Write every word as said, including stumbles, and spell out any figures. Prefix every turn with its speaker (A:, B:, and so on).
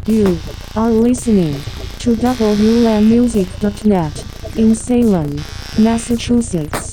A: You are listening to W L A Music dot net in Salem, Massachusetts.